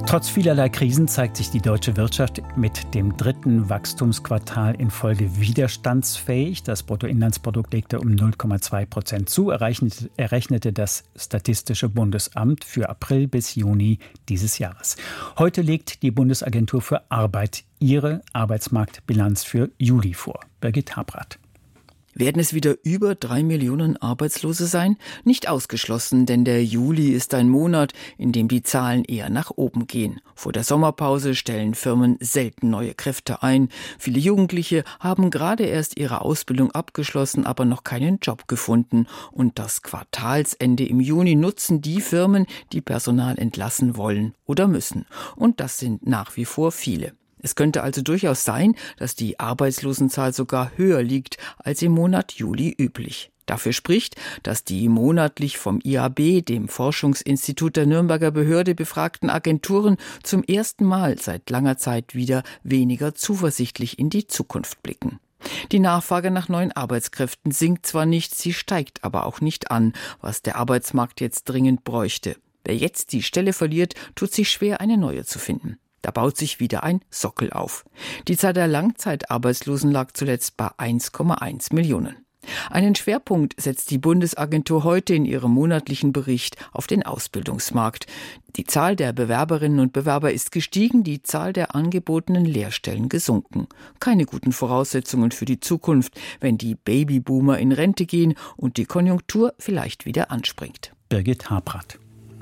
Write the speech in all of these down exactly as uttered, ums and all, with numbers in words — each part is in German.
Trotz vielerlei Krisen zeigt sich die deutsche Wirtschaft mit dem dritten Wachstumsquartal in Folge widerstandsfähig. Das Bruttoinlandsprodukt legte um null Komma zwei Prozent zu, errechnete, errechnete das Statistische Bundesamt für April bis Juni dieses Jahres. Heute legt die Bundesagentur für Arbeit ihre Arbeitsmarktbilanz für Juli vor. Birgit Habrath. Werden es wieder über drei Millionen Arbeitslose sein? Nicht ausgeschlossen, denn der Juli ist ein Monat, in dem die Zahlen eher nach oben gehen. Vor der Sommerpause stellen Firmen selten neue Kräfte ein. Viele Jugendliche haben gerade erst ihre Ausbildung abgeschlossen, aber noch keinen Job gefunden. Und das Quartalsende im Juni nutzen die Firmen, die Personal entlassen wollen oder müssen. Und das sind nach wie vor viele. Es könnte also durchaus sein, dass die Arbeitslosenzahl sogar höher liegt als im Monat Juli üblich. Dafür spricht, dass die monatlich vom I A B, dem Forschungsinstitut der Nürnberger Behörde, befragten Agenturen zum ersten Mal seit langer Zeit wieder weniger zuversichtlich in die Zukunft blicken. Die Nachfrage nach neuen Arbeitskräften sinkt zwar nicht, sie steigt aber auch nicht an, was der Arbeitsmarkt jetzt dringend bräuchte. Wer jetzt die Stelle verliert, tut sich schwer, eine neue zu finden. Da baut sich wieder ein Sockel auf. Die Zahl der Langzeitarbeitslosen lag zuletzt bei eins Komma eins Millionen. Einen Schwerpunkt setzt die Bundesagentur heute in ihrem monatlichen Bericht auf den Ausbildungsmarkt. Die Zahl der Bewerberinnen und Bewerber ist gestiegen, die Zahl der angebotenen Lehrstellen gesunken. Keine guten Voraussetzungen für die Zukunft, wenn die Babyboomer in Rente gehen und die Konjunktur vielleicht wieder anspringt. Birgit Habrath.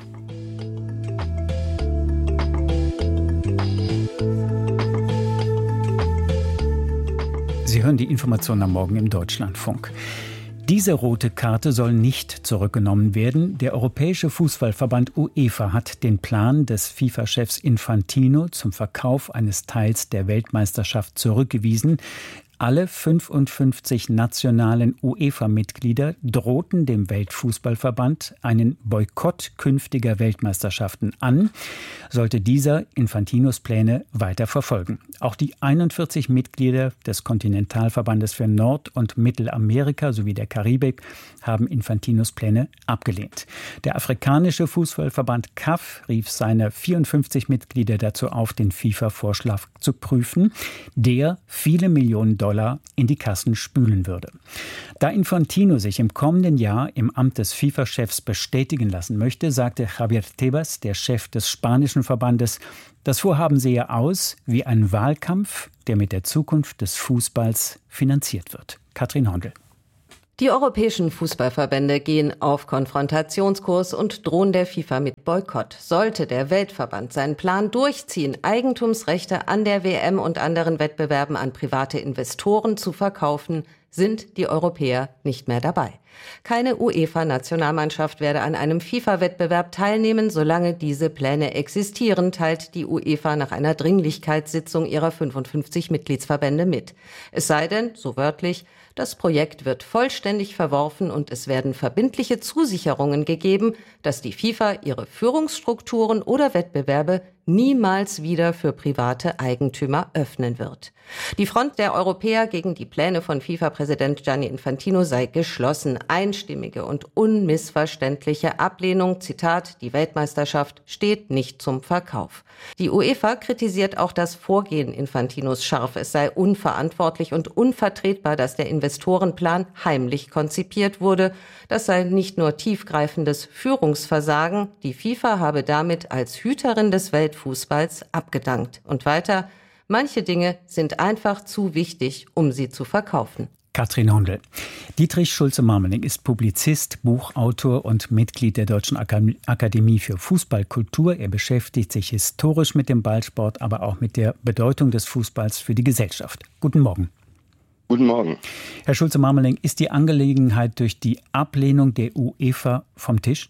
Sie hören die Informationen am Morgen im Deutschlandfunk. Diese rote Karte soll nicht zurückgenommen werden. Der Europäische Fußballverband UEFA hat den Plan des FIFA-Chefs Infantino zum Verkauf eines Teils der Weltmeisterschaft zurückgewiesen. Alle fünfundfünfzig nationalen UEFA-Mitglieder drohten dem Weltfußballverband einen Boykott künftiger Weltmeisterschaften an, sollte dieser Infantinos Pläne weiter verfolgen. Auch die einundvierzig Mitglieder des Kontinentalverbandes für Nord- und Mittelamerika sowie der Karibik haben Infantinos Pläne abgelehnt. Der afrikanische Fußballverband C A F rief seine vierundfünfzig Mitglieder dazu auf, den FIFA-Vorschlag zu prüfen, der viele Millionen Dollar in die Kassen spülen würde. Da Infantino sich im kommenden Jahr im Amt des FIFA-Chefs bestätigen lassen möchte, sagte Javier Tebas, der Chef des spanischen Verbandes, das Vorhaben sehe aus wie ein Wahlkampf, der mit der Zukunft des Fußballs finanziert wird. Katrin Hondel. Die europäischen Fußballverbände gehen auf Konfrontationskurs und drohen der FIFA mit Boykott. Sollte der Weltverband seinen Plan durchziehen, Eigentumsrechte an der W M und anderen Wettbewerben an private Investoren zu verkaufen, sind die Europäer nicht mehr dabei. Keine UEFA-Nationalmannschaft werde an einem FIFA-Wettbewerb teilnehmen, solange diese Pläne existieren, teilt die UEFA nach einer Dringlichkeitssitzung ihrer fünfundfünfzig Mitgliedsverbände mit. Es sei denn, so wörtlich, das Projekt wird vollständig verworfen und es werden verbindliche Zusicherungen gegeben, dass die FIFA ihre Führungsstrukturen oder Wettbewerbe niemals wieder für private Eigentümer öffnen wird. Die Front der Europäer gegen die Pläne von FIFA-Präsident Gianni Infantino sei geschlossen. Einstimmige und unmissverständliche Ablehnung, Zitat, die Weltmeisterschaft steht nicht zum Verkauf. Die UEFA kritisiert auch das Vorgehen Infantinos scharf. Es sei unverantwortlich und unvertretbar, dass der Investorenplan heimlich konzipiert wurde. Das sei nicht nur tiefgreifendes Führungsversagen. Die FIFA habe damit als Hüterin des Weltfußballs abgedankt. Und weiter, manche Dinge sind einfach zu wichtig, um sie zu verkaufen. Katrin Hondel. Dietrich Schulze-Marmeling ist Publizist, Buchautor und Mitglied der Deutschen Akademie für Fußballkultur. Er beschäftigt sich historisch mit dem Ballsport, aber auch mit der Bedeutung des Fußballs für die Gesellschaft. Guten Morgen. Guten Morgen. Herr Schulze-Marmeling, ist die Angelegenheit durch die Ablehnung der UEFA vom Tisch?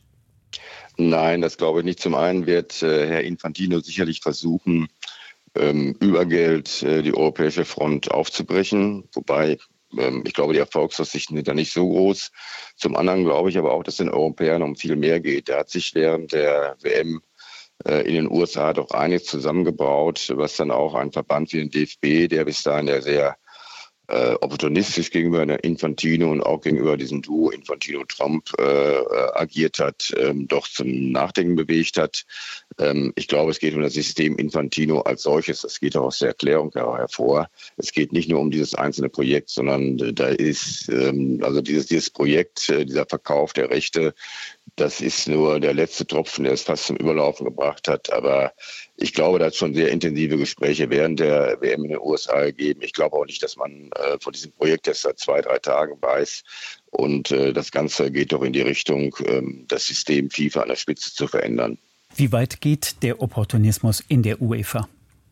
Nein, das glaube ich nicht. Zum einen wird äh, Herr Infantino sicherlich versuchen, ähm, über Geld äh, die europäische Front aufzubrechen, wobei ähm, ich glaube, die Erfolgsaussichten sind da nicht so groß. Zum anderen glaube ich aber auch, dass es den Europäern um viel mehr geht. Er hat sich während der W M äh, in den U S A doch einiges zusammengebraut, was dann auch ein Verband wie den D F B, der bis dahin ja sehr äh, opportunistisch gegenüber Infantino und auch gegenüber diesem Duo Infantino-Trump äh, agiert hat, ähm, doch zum Nachdenken bewegt hat. Ähm, ich glaube, es geht um das System Infantino als solches. Das geht auch aus der Erklärung hervor. Es geht nicht nur um dieses einzelne Projekt, sondern äh, da ist ähm, also dieses, dieses Projekt, äh, dieser Verkauf der Rechte, das ist nur der letzte Tropfen, der es fast zum Überlaufen gebracht hat. Aber ich glaube, da hat es schon sehr intensive Gespräche während der W M in den U S A gegeben. Ich glaube auch nicht, dass man äh, von diesem Projekt erst seit zwei, drei Tagen weiß. Und äh, das Ganze geht doch in die Richtung, ähm, das System FIFA an der Spitze zu verändern. Wie weit geht der Opportunismus in der UEFA?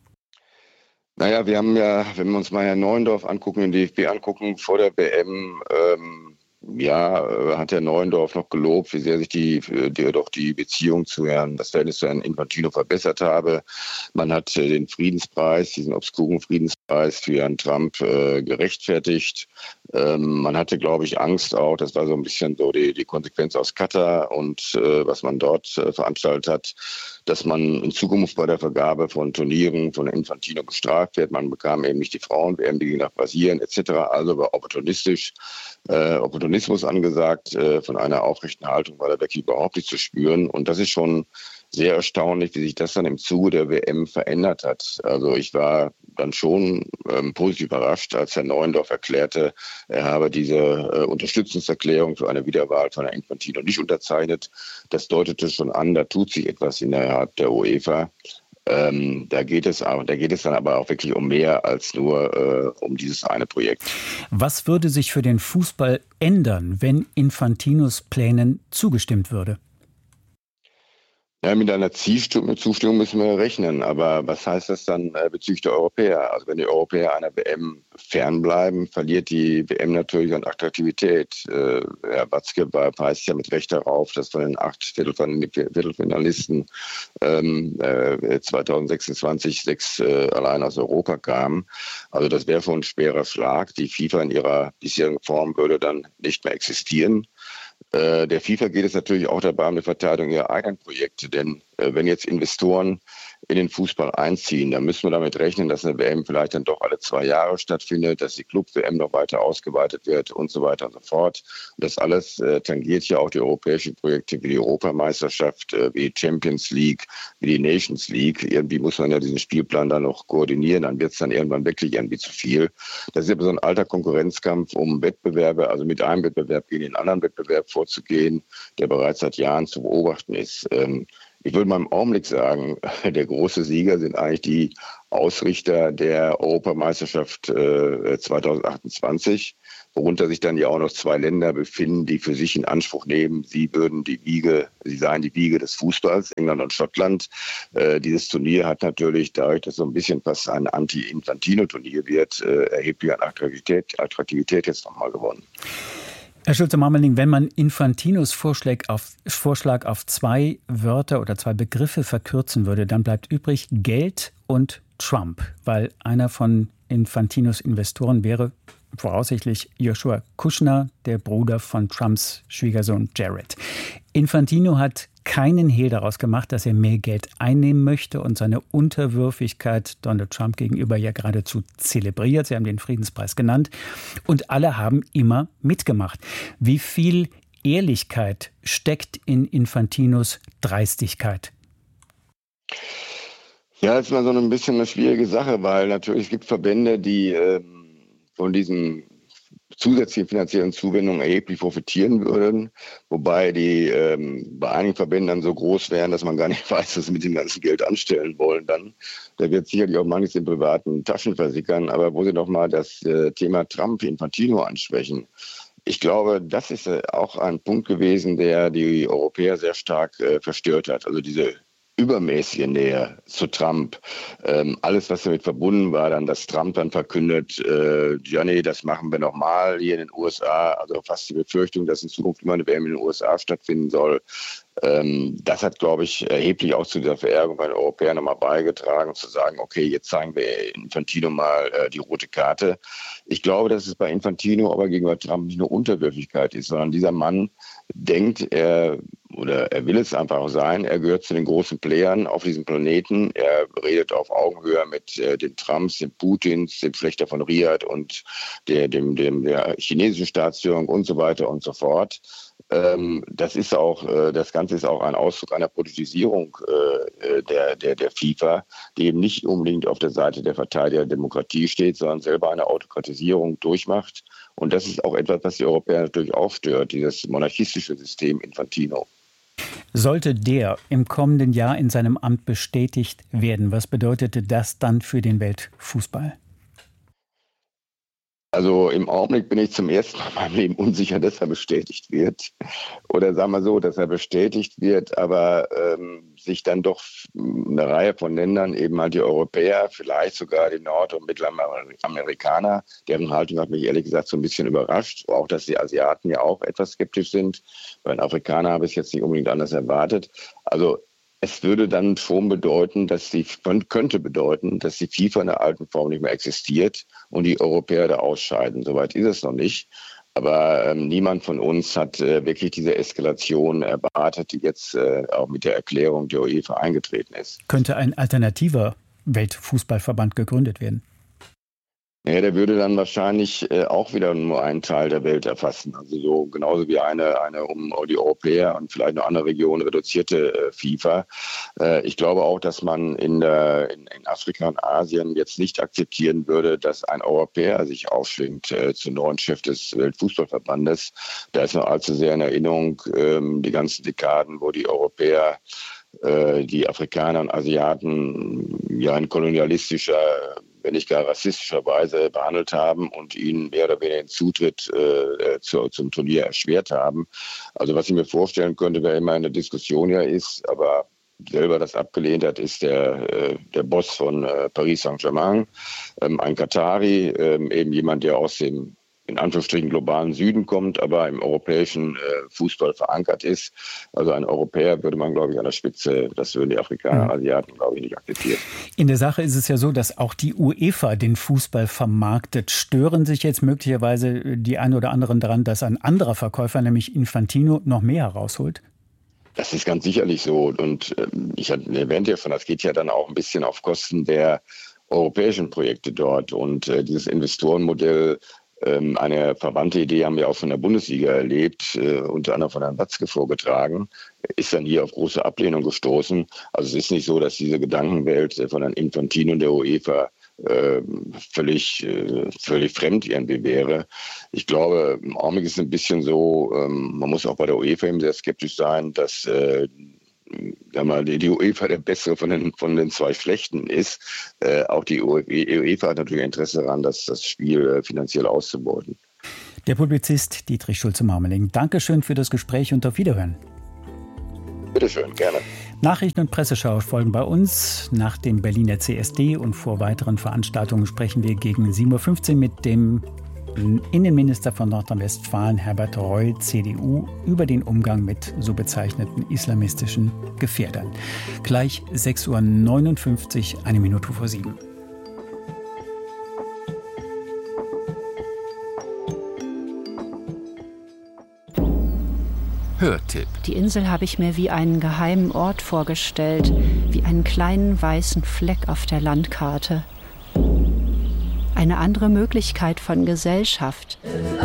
Naja, wir haben ja, wenn wir uns mal Herrn Neuendorf angucken, den D F B angucken, vor der W M, ähm, ja, hat Herr Neuendorf noch gelobt, wie sehr sich die, die doch die Beziehung zu Herrn, das Verhältnis zu Herrn Infantino verbessert habe. Man hat äh, den Friedenspreis, diesen obskuren Friedenspreis für Herrn Trump äh, gerechtfertigt. Ähm, man hatte, glaube ich, Angst auch, das war so ein bisschen so die, die Konsequenz aus Katar und äh, was man dort äh, veranstaltet hat, dass man in Zukunft bei der Vergabe von Turnieren von Infantino bestraft wird. Man bekam eben nicht die Frauen-W M, die ging nach Brasilien et cetera. Also war opportunistisch, äh, Opportunismus angesagt. Äh, von einer aufrechten Haltung war da wirklich überhaupt nicht zu spüren. Und das ist schon sehr erstaunlich, wie sich das dann im Zuge der W M verändert hat. Also ich war dann schon ähm, positiv überrascht, als Herr Neuendorf erklärte, er habe diese äh, Unterstützungserklärung für eine Wiederwahl von Herrn Infantino nicht unterzeichnet. Das deutete schon an, da tut sich etwas innerhalb der UEFA. Ähm, da geht es auch, da geht es dann aber auch wirklich um mehr als nur äh, um dieses eine Projekt. Was würde sich für den Fußball ändern, wenn Infantinos Plänen zugestimmt würde? Ja, mit einer Zustimmung, Zustimmung müssen wir rechnen. Aber was heißt das dann äh, bezüglich der Europäer? Also wenn die Europäer einer W M fernbleiben, verliert die W M natürlich an Attraktivität. Äh, Herr Watzke weist ja mit Recht darauf, dass von den acht Viertelfinalisten ähm, äh, zwanzig sechsundzwanzig sechs äh, allein aus Europa kamen. Also das wäre schon ein schwerer Schlag. Die FIFA in ihrer bisherigen Form würde dann nicht mehr existieren. Der FIFA geht es natürlich auch dabei um die Verteidigung ihrer eigenen Projekte. Denn äh, wenn jetzt Investoren in den Fußball einziehen, dann müssen wir damit rechnen, dass eine W M vielleicht dann doch alle zwei Jahre stattfindet, dass die Club-W M noch weiter ausgeweitet wird und so weiter und so fort. Und das alles äh, tangiert ja auch die europäischen Projekte wie die Europameisterschaft, äh, wie die Champions League, wie die Nations League. Irgendwie muss man ja diesen Spielplan dann noch koordinieren, dann wird es dann irgendwann wirklich irgendwie zu viel. Das ist aber so ein alter Konkurrenzkampf um Wettbewerbe, also mit einem Wettbewerb gegen den anderen Wettbewerb vorzugehen, der bereits seit Jahren zu beobachten ist. Ähm, Ich würde mal im Augenblick sagen, der große Sieger sind eigentlich die Ausrichter der Europameisterschaft äh, zwanzig achtundzwanzig, worunter sich dann ja auch noch zwei Länder befinden, die für sich in Anspruch nehmen, sie würden die Wiege, sie seien die Wiege des Fußballs, England und Schottland. Äh, dieses Turnier hat natürlich, dadurch, dass so ein bisschen fast ein Anti-Infantino-Turnier wird, äh, erheblich an Attraktivität, Attraktivität jetzt nochmal gewonnen. Herr Schulze-Marmeling, wenn man Infantinos Vorschlag auf, Vorschlag auf zwei Wörter oder zwei Begriffe verkürzen würde, dann bleibt übrig Geld und Trump, weil einer von Infantinos Investoren wäre voraussichtlich Joshua Kushner, der Bruder von Trumps Schwiegersohn Jared. Infantino hat keinen Hehl daraus gemacht, dass er mehr Geld einnehmen möchte und seine Unterwürfigkeit Donald Trump gegenüber ja geradezu zelebriert. Sie haben den Friedenspreis genannt. Und alle haben immer mitgemacht. Wie viel Ehrlichkeit steckt in Infantinos Dreistigkeit? Ja, das ist mal so ein bisschen eine schwierige Sache, weil natürlich es gibt Verbände, die ähm, von diesen zusätzliche finanziellen Zuwendungen erheblich profitieren würden, wobei die ähm, bei einigen Verbänden dann so groß wären, dass man gar nicht weiß, was sie mit dem ganzen Geld anstellen wollen dann. Da wird sicherlich auch manches in privaten Taschen versickern, aber wo Sie noch mal das äh, Thema Trump, Infantino ansprechen. Ich glaube, das ist äh, auch ein Punkt gewesen, der die Europäer sehr stark äh, verstört hat. Also diese übermäßige Nähe zu Trump. Ähm, alles, was damit verbunden war, dann, dass Trump dann verkündet, äh, ja nee, das machen wir nochmal hier in den U S A. Also fast die Befürchtung, dass in Zukunft immer eine W M in den U S A stattfinden soll. Ähm, das hat, glaube ich, erheblich auch zu dieser Verärgerung bei den Europäern nochmal beigetragen, zu sagen, okay, jetzt zeigen wir Infantino mal äh, die rote Karte. Ich glaube, dass es bei Infantino aber gegenüber Trump nicht nur Unterwürfigkeit ist, sondern dieser Mann denkt, er oder er will es einfach sein. Er gehört zu den großen Playern auf diesem Planeten. Er redet auf Augenhöhe mit äh, den Trumps, den Putins, dem Schlechter von Riyadh und der, dem, dem, der chinesischen Staatsführung und so weiter und so fort. Ähm, das ist auch, äh, das Ganze ist auch ein Ausdruck einer Politisierung äh, der, der, der FIFA, die eben nicht unbedingt auf der Seite der Verteidiger der Demokratie steht, sondern selber eine Autokratisierung durchmacht. Und das ist auch etwas, was die Europäer natürlich auch stört, dieses monarchistische System Infantino. Sollte der im kommenden Jahr in seinem Amt bestätigt werden, was bedeutete das dann für den Weltfußball? Also im Augenblick bin ich zum ersten Mal in meinem Leben unsicher, dass er bestätigt wird. Oder sagen wir so, dass er bestätigt wird, aber ähm, sich dann doch eine Reihe von Ländern, eben halt die Europäer, vielleicht sogar die Nord- und Mittelamerikaner, deren Haltung hat mich ehrlich gesagt so ein bisschen überrascht. Auch, dass die Asiaten ja auch etwas skeptisch sind. Bei den Afrikanern habe ich es jetzt nicht unbedingt anders erwartet. Also es würde dann schon bedeuten, dass die, könnte bedeuten, dass die FIFA in der alten Form nicht mehr existiert und die Europäer da ausscheiden. Soweit ist es noch nicht. Aber ähm, niemand von uns hat äh, wirklich diese Eskalation erwartet, die jetzt äh, auch mit der Erklärung der UEFA eingetreten ist. Könnte ein alternativer Weltfußballverband gegründet werden? Ja, der würde dann wahrscheinlich äh, auch wieder nur einen Teil der Welt erfassen. Also so genauso wie eine, eine um die Europäer und vielleicht eine andere Region reduzierte äh, FIFA. Äh, ich glaube auch, dass man in, der, in, in Afrika und Asien jetzt nicht akzeptieren würde, dass ein Europäer sich aufschwingt äh, zum neuen Chef des Weltfußballverbandes. Da ist noch allzu sehr in Erinnerung ähm, die ganzen Dekaden, wo die Europäer äh, die Afrikaner und Asiaten ja in kolonialistischer, wenn nicht gar rassistischer Weise behandelt haben und ihnen mehr oder weniger den Zutritt äh, zu, zum Turnier erschwert haben. Also was ich mir vorstellen könnte, wer immer in der Diskussion ja ist, aber selber das abgelehnt hat, ist der, äh, der Boss von äh, Paris Saint-Germain, ähm, ein Katari, ähm, eben jemand, der aus dem in Anführungsstrichen globalen Süden kommt, aber im europäischen äh, Fußball verankert ist. Also ein Europäer würde man, glaube ich, an der Spitze, das würden die Afrikaner, Asiaten, glaube ich, nicht akzeptieren. In der Sache ist es ja so, dass auch die UEFA den Fußball vermarktet. Stören sich jetzt möglicherweise die einen oder anderen daran, dass ein anderer Verkäufer, nämlich Infantino, noch mehr herausholt? Das ist ganz sicherlich so. Und ähm, ich erwähnte ja schon, das geht ja dann auch ein bisschen auf Kosten der europäischen Projekte dort. Und äh, dieses Investorenmodell, eine verwandte Idee haben wir auch von der Bundesliga erlebt, äh, unter anderem von Herrn Watzke vorgetragen, ist dann hier auf große Ablehnung gestoßen. Also es ist nicht so, dass diese Gedankenwelt von Herrn Infantino und der UEFA äh, völlig, äh, völlig fremd irgendwie wäre. Ich glaube, im Augenblick ist es ein bisschen so, ähm, man muss auch bei der UEFA eben sehr skeptisch sein, dass äh, die UEFA der bessere von den, von den zwei Schlechten ist. Äh, auch die UEFA hat natürlich Interesse daran, das, das Spiel äh, finanziell auszubeuten. Der Publizist Dietrich Schulze-Marmeling, Dankeschön für das Gespräch und auf Wiederhören. Bitte schön, gerne. Nachrichten und Presseschau folgen bei uns nach dem Berliner C S D und vor weiteren Veranstaltungen sprechen wir gegen sieben Uhr fünfzehn mit dem Innenminister von Nordrhein-Westfalen, Herbert Reul, C D U, über den Umgang mit so bezeichneten islamistischen Gefährdern. Gleich sechs Uhr neunundfünfzig, eine Minute vor sieben. Hörtipp. Die Insel habe ich mir wie einen geheimen Ort vorgestellt, wie einen kleinen weißen Fleck auf der Landkarte. Eine andere Möglichkeit von Gesellschaft.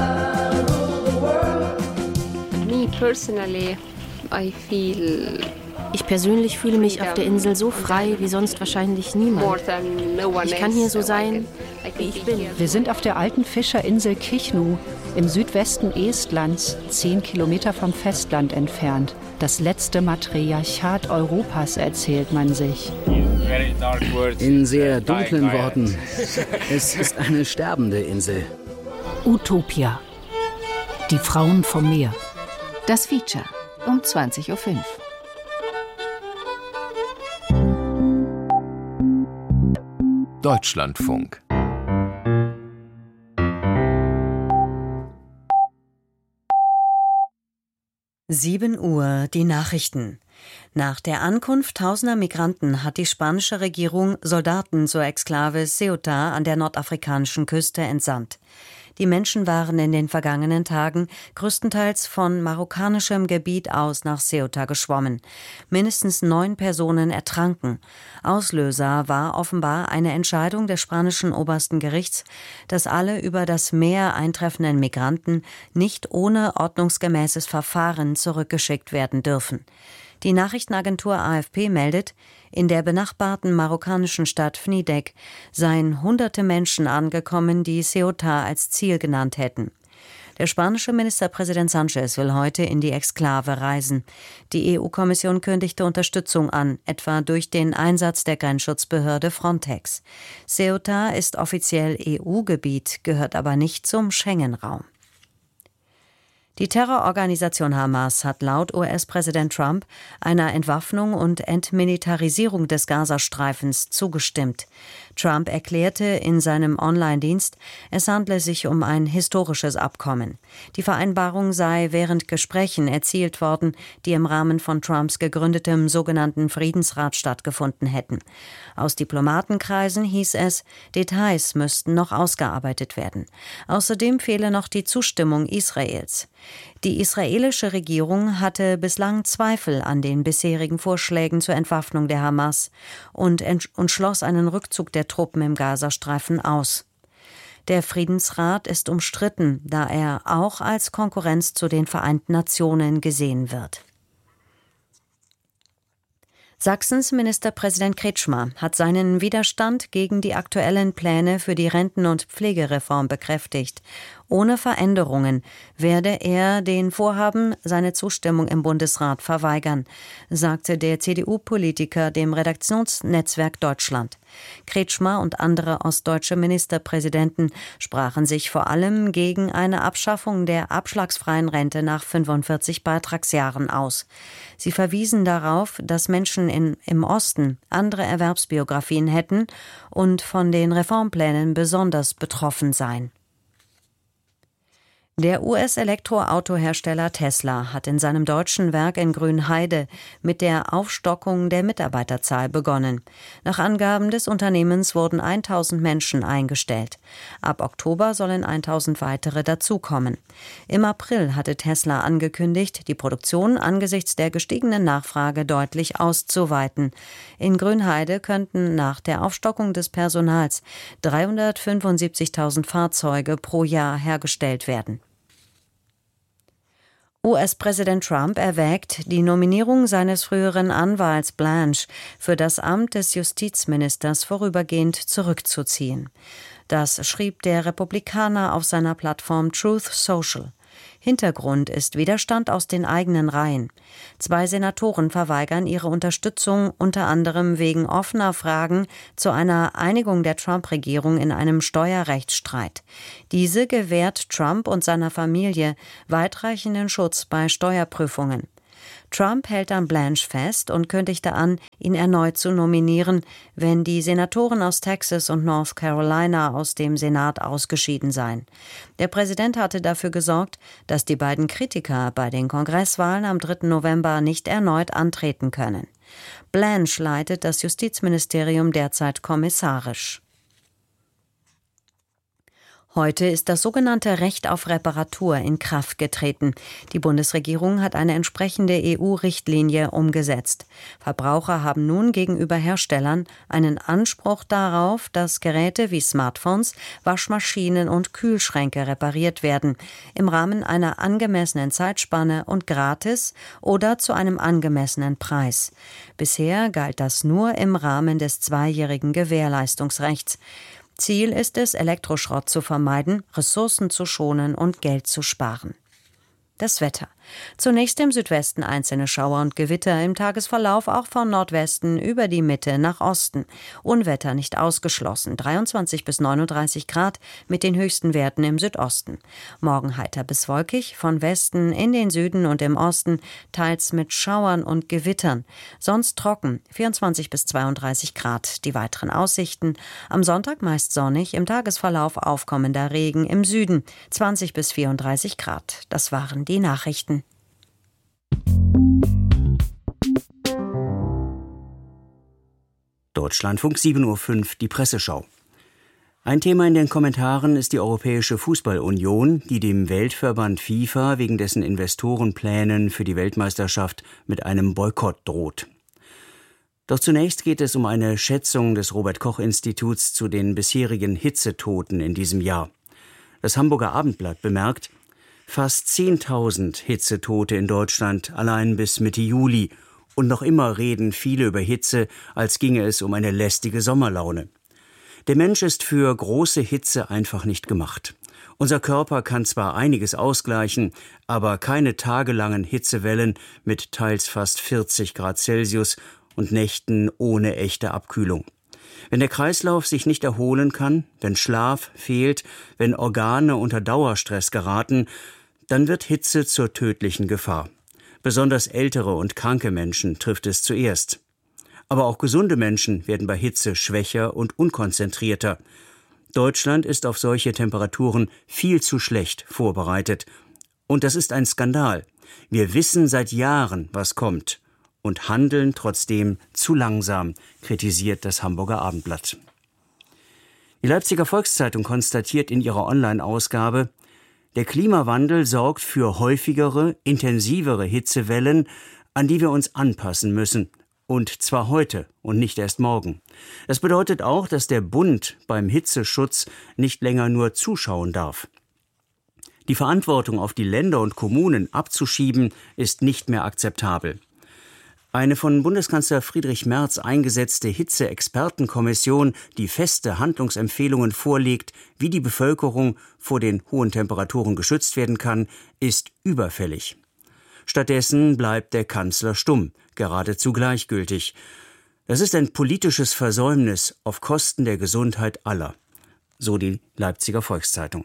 Me personally, I feel Ich persönlich fühle mich auf der Insel so frei wie sonst wahrscheinlich niemand. Ich kann hier so sein, wie ich bin. Wir sind auf der alten Fischerinsel Kichnu im Südwesten Estlands, zehn Kilometer vom Festland entfernt. Das letzte Matriarchat Europas, erzählt man sich. In sehr dunklen Worten, es ist eine sterbende Insel. Utopia. Die Frauen vom Meer. Das Feature um zwanzig Uhr fünf. Deutschlandfunk. sieben Uhr, die Nachrichten. Nach der Ankunft tausender Migranten hat die spanische Regierung Soldaten zur Exklave Ceuta an der nordafrikanischen Küste entsandt. Die Menschen waren in den vergangenen Tagen größtenteils von marokkanischem Gebiet aus nach Ceuta geschwommen. Mindestens neun Personen ertranken. Auslöser war offenbar eine Entscheidung des spanischen obersten Gerichts, dass alle über das Meer eintreffenden Migranten nicht ohne ordnungsgemäßes Verfahren zurückgeschickt werden dürfen. Die Nachrichtenagentur A F P meldet, in der benachbarten marokkanischen Stadt Fnidek seien hunderte Menschen angekommen, die Ceuta als Ziel genannt hätten. Der spanische Ministerpräsident Sánchez will heute in die Exklave reisen. Die E U-Kommission kündigte Unterstützung an, etwa durch den Einsatz der Grenzschutzbehörde Frontex. Ceuta ist offiziell E U-Gebiet, gehört aber nicht zum Schengen-Raum. Die Terrororganisation Hamas hat laut U S-Präsident Trump einer Entwaffnung und Entmilitarisierung des Gazastreifens zugestimmt. Trump erklärte in seinem Online-Dienst, es handle sich um ein historisches Abkommen. Die Vereinbarung sei während Gesprächen erzielt worden, die im Rahmen von Trumps gegründetem sogenannten Friedensrat stattgefunden hätten. Aus Diplomatenkreisen hieß es, Details müssten noch ausgearbeitet werden. Außerdem fehle noch die Zustimmung Israels. Die israelische Regierung hatte bislang Zweifel an den bisherigen Vorschlägen zur Entwaffnung der Hamas und, und schloss einen Rückzug der Truppen im Gazastreifen aus. Der Friedensrat ist umstritten, da er auch als Konkurrenz zu den Vereinten Nationen gesehen wird. Sachsens Ministerpräsident Kretschmer hat seinen Widerstand gegen die aktuellen Pläne für die Renten- und Pflegereform bekräftigt. Ohne Veränderungen werde er den Vorhaben seine Zustimmung im Bundesrat verweigern, sagte der C D U-Politiker dem Redaktionsnetzwerk Deutschland. Kretschmer und andere ostdeutsche Ministerpräsidenten sprachen sich vor allem gegen eine Abschaffung der abschlagsfreien Rente nach fünfundvierzig Beitragsjahren aus. Sie verwiesen darauf, dass Menschen in, im Osten andere Erwerbsbiografien hätten und von den Reformplänen besonders betroffen seien. Der U S-Elektroautohersteller Tesla hat in seinem deutschen Werk in Grünheide mit der Aufstockung der Mitarbeiterzahl begonnen. Nach Angaben des Unternehmens wurden tausend Menschen eingestellt. Ab Oktober sollen tausend weitere dazukommen. Im April hatte Tesla angekündigt, die Produktion angesichts der gestiegenen Nachfrage deutlich auszuweiten. In Grünheide könnten nach der Aufstockung des Personals dreihundertfünfundsiebzigtausend Fahrzeuge pro Jahr hergestellt werden. U S-Präsident Trump erwägt, die Nominierung seines früheren Anwalts Blanche für das Amt des Justizministers vorübergehend zurückzuziehen. Das schrieb der Republikaner auf seiner Plattform Truth Social. Hintergrund ist Widerstand aus den eigenen Reihen. Zwei Senatoren verweigern ihre Unterstützung unter anderem wegen offener Fragen zu einer Einigung der Trump-Regierung in einem Steuerrechtsstreit. Diese gewährt Trump und seiner Familie weitreichenden Schutz bei Steuerprüfungen. Trump hält an Blanche fest und kündigte an, ihn erneut zu nominieren, wenn die Senatoren aus Texas und North Carolina aus dem Senat ausgeschieden seien. Der Präsident hatte dafür gesorgt, dass die beiden Kritiker bei den Kongresswahlen am dritten November nicht erneut antreten können. Blanche leitet das Justizministerium derzeit kommissarisch. Heute ist das sogenannte Recht auf Reparatur in Kraft getreten. Die Bundesregierung hat eine entsprechende E U-Richtlinie umgesetzt. Verbraucher haben nun gegenüber Herstellern einen Anspruch darauf, dass Geräte wie Smartphones, Waschmaschinen und Kühlschränke repariert werden, im Rahmen einer angemessenen Zeitspanne und gratis oder zu einem angemessenen Preis. Bisher galt das nur im Rahmen des zweijährigen Gewährleistungsrechts. Ziel ist es, Elektroschrott zu vermeiden, Ressourcen zu schonen und Geld zu sparen. Das Wetter. Zunächst im Südwesten einzelne Schauer und Gewitter, im Tagesverlauf auch von Nordwesten über die Mitte nach Osten. Unwetter nicht ausgeschlossen, dreiundzwanzig bis neununddreißig Grad mit den höchsten Werten im Südosten. Morgen heiter bis wolkig, von Westen in den Süden und im Osten, teils mit Schauern und Gewittern. Sonst trocken, vierundzwanzig bis zweiunddreißig Grad. Die weiteren Aussichten. Am Sonntag meist sonnig, im Tagesverlauf aufkommender Regen im Süden, zwanzig bis vierunddreißig Grad. Das waren die Nachrichten. Deutschlandfunk sieben Uhr fünf, die Presseschau. Ein Thema in den Kommentaren ist die Europäische Fußballunion, die dem Weltverband FIFA wegen dessen Investorenplänen für die Weltmeisterschaft mit einem Boykott droht. Doch zunächst geht es um eine Schätzung des Robert-Koch-Instituts zu den bisherigen Hitzetoten in diesem Jahr. Das Hamburger Abendblatt bemerkt, fast zehntausend Hitzetote in Deutschland allein bis Mitte Juli. Und noch immer reden viele über Hitze, als ginge es um eine lästige Sommerlaune. Der Mensch ist für große Hitze einfach nicht gemacht. Unser Körper kann zwar einiges ausgleichen, aber keine tagelangen Hitzewellen mit teils fast vierzig Grad Celsius und Nächten ohne echte Abkühlung. Wenn der Kreislauf sich nicht erholen kann, wenn Schlaf fehlt, wenn Organe unter Dauerstress geraten, dann wird Hitze zur tödlichen Gefahr. Besonders ältere und kranke Menschen trifft es zuerst. Aber auch gesunde Menschen werden bei Hitze schwächer und unkonzentrierter. Deutschland ist auf solche Temperaturen viel zu schlecht vorbereitet. Und das ist ein Skandal. Wir wissen seit Jahren, was kommt und handeln trotzdem zu langsam, kritisiert das Hamburger Abendblatt. Die Leipziger Volkszeitung konstatiert in ihrer Online-Ausgabe, der Klimawandel sorgt für häufigere, intensivere Hitzewellen, an die wir uns anpassen müssen. Und zwar heute und nicht erst morgen. Das bedeutet auch, dass der Bund beim Hitzeschutz nicht länger nur zuschauen darf. Die Verantwortung auf die Länder und Kommunen abzuschieben, ist nicht mehr akzeptabel. Eine von Bundeskanzler Friedrich Merz eingesetzte Hitze-Expertenkommission, die feste Handlungsempfehlungen vorlegt, wie die Bevölkerung vor den hohen Temperaturen geschützt werden kann, ist überfällig. Stattdessen bleibt der Kanzler stumm, geradezu gleichgültig. Das ist ein politisches Versäumnis auf Kosten der Gesundheit aller, so die Leipziger Volkszeitung.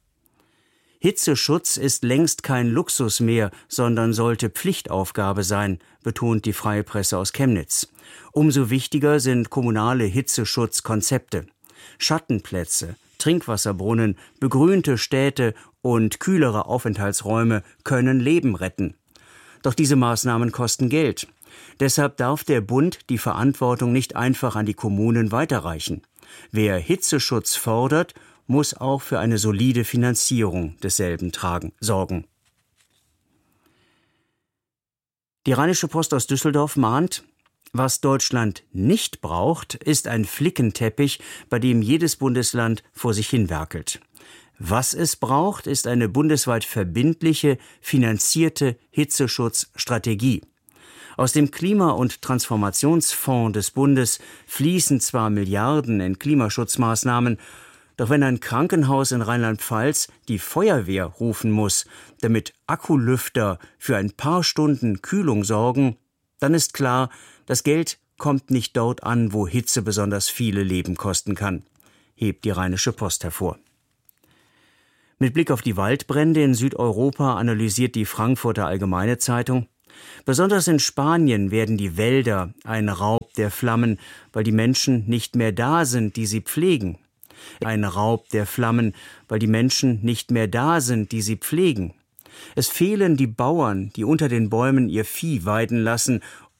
Hitzeschutz ist längst kein Luxus mehr, sondern sollte Pflichtaufgabe sein, betont die Freie Presse aus Chemnitz. Umso wichtiger sind kommunale Hitzeschutzkonzepte. Schattenplätze, Trinkwasserbrunnen, begrünte Städte und kühlere Aufenthaltsräume können Leben retten. Doch diese Maßnahmen kosten Geld. Deshalb darf der Bund die Verantwortung nicht einfach an die Kommunen weiterreichen. Wer Hitzeschutz fordert, muss auch für eine solide Finanzierung desselben tragen, sorgen. Die Rheinische Post aus Düsseldorf mahnt, was Deutschland nicht braucht, ist ein Flickenteppich, bei dem jedes Bundesland vor sich hin werkelt. Was es braucht, ist eine bundesweit verbindliche, finanzierte Hitzeschutzstrategie. Aus dem Klima- und Transformationsfonds des Bundes fließen zwar Milliarden in Klimaschutzmaßnahmen, doch wenn ein Krankenhaus in Rheinland-Pfalz die Feuerwehr rufen muss, damit Akkulüfter für ein paar Stunden Kühlung sorgen, dann ist klar, das Geld kommt nicht dort an, wo Hitze besonders viele Leben kosten kann, hebt die Rheinische Post hervor. Mit Blick auf die Waldbrände in Südeuropa analysiert die Frankfurter Allgemeine Zeitung, besonders in Spanien werden die Wälder ein Raub der Flammen, weil die Menschen nicht mehr da sind, die sie pflegen. Ein Raub der Flammen, weil die Menschen nicht mehr da sind, die sie pflegen. Es fehlen die Bauern, die unter den Bäumen ihr Vieh weiden lassen